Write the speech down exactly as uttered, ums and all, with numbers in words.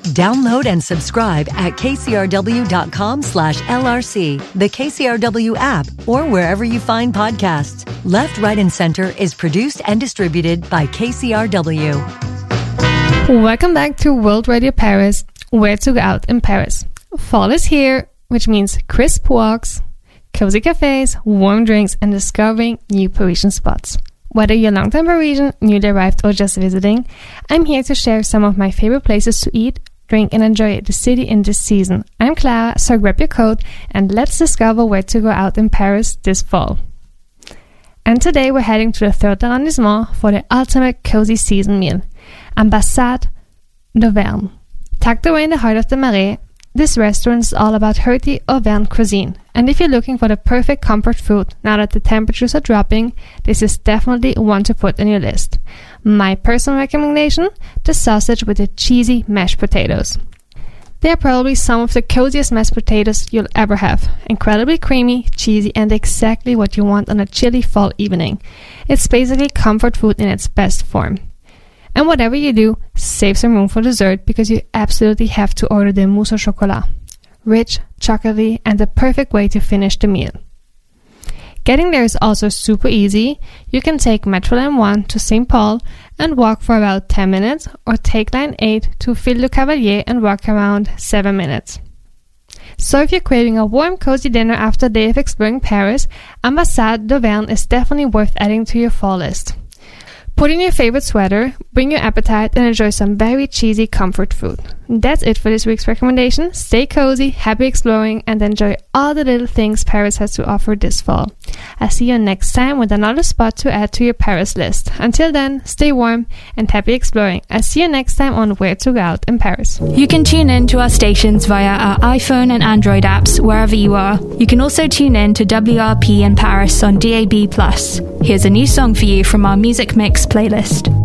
Download and subscribe at kcrw.com slash LRC, the K C R W app, or wherever you find podcasts. Left, Right, and Center is produced and distributed by K C R W. Welcome back to World Radio Paris, Where to Go Out in Paris. Fall is here, which means crisp walks, cozy cafes, warm drinks, and discovering new Parisian spots. Whether you're a long-time Parisian, newly arrived, or just visiting, I'm here to share some of my favorite places to eat, drink, and enjoy the city in this season. I'm Clara, so grab your coat and let's discover where to go out in Paris this fall. And today we're heading to the third arrondissement for the ultimate cozy season meal, Ambassade d'Auvergne. Tucked away in the heart of the Marais, this restaurant is all about hearty Auvergne cuisine. And if you're looking for the perfect comfort food now that the temperatures are dropping, this is definitely one to put on your list. My personal recommendation, the sausage with the cheesy mashed potatoes. They are probably some of the coziest mashed potatoes you'll ever have. Incredibly creamy, cheesy, and exactly what you want on a chilly fall evening. It's basically comfort food in its best form. And whatever you do, save some room for dessert because you absolutely have to order the mousse au chocolat. Rich, chocolatey, and the perfect way to finish the meal. Getting there is also super easy. You can take Metro Line one to Saint Paul and walk for about ten minutes, or take Line eight to Ville du Cavalier and walk around seven minutes. So if you're craving a warm, cozy dinner after a day of exploring Paris, Ambassade d'Auvergne is definitely worth adding to your fall list. Put in your favorite sweater, bring your appetite, and enjoy some very cheesy comfort food. That's it for this week's recommendation. Stay cozy, happy exploring, and enjoy all the little things Paris has to offer this fall. I'll see you next time with another spot to add to your Paris list. Until then, stay warm and happy exploring. I'll see you next time on Where to Go Out in Paris. You can tune in to our stations via our iPhone and Android apps wherever you are. You can also tune in to W R P in Paris on D A B plus. Here's a new song for you from our Music Mix playlist.